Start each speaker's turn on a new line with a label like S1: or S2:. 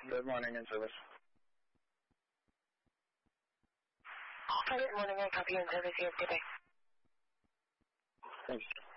S1: Good morning, in service.
S2: Hi, good morning. I copy in service. You have a good day.
S1: Thanks.